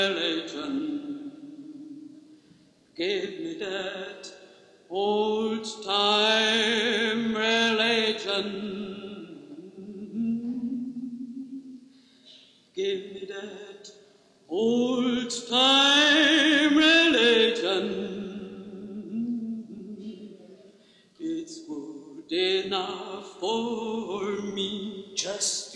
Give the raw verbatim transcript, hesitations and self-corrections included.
religion. Give me that old time religion. Give me that old time religion. It's good enough for me. Just